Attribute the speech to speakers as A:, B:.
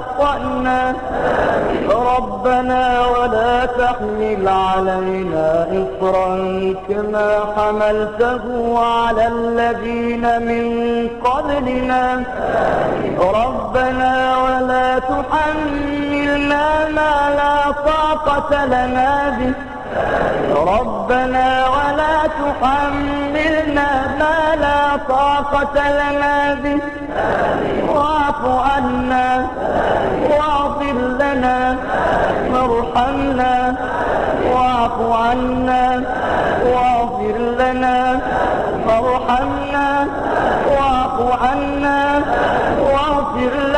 A: أخطأنا ربنا ولا تحمل علينا إصرا كما حملته على الذين من قبلنا ربنا ولا تحملنا ما لا طاقة لنا به ربنا ولا تحملنا ما لا طاقة لنا به واعف عنا واغفر لنا وارحمنا واعف عنا واغفر لنا وارحمنا واعف عنا واغفر